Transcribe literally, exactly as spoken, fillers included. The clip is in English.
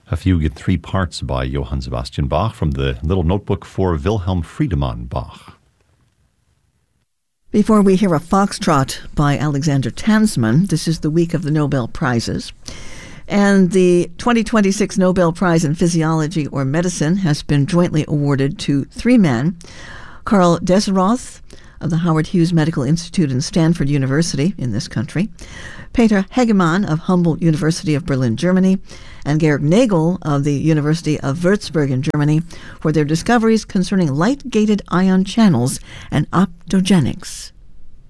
A Fugue in Three Parts by Johann Sebastian Bach from the Little Notebook for Wilhelm Friedemann Bach. Before we hear a foxtrot by Alexander Tansman, this is the week of the Nobel Prizes. And the twenty twenty-six Nobel Prize in Physiology or Medicine has been jointly awarded to three men: Karl Deseroth of the Howard Hughes Medical Institute in Stanford University in this country, Peter Hegemann of Humboldt University of Berlin, Germany, and Georg Nagel of the University of Würzburg in Germany for their discoveries concerning light-gated ion channels and optogenics.